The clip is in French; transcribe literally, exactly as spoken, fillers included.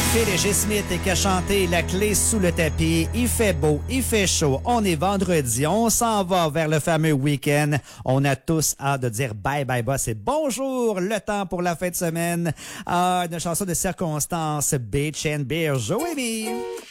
P D G Smith qui a chanté La clé sous le tapis. Il fait beau, il fait chaud. On est vendredi, on s'en va vers le fameux week-end. On a tous hâte de dire bye bye boss et bonjour, le temps pour la fin de semaine. Ah, une chanson de circonstance, Bitch and Beer. Joey!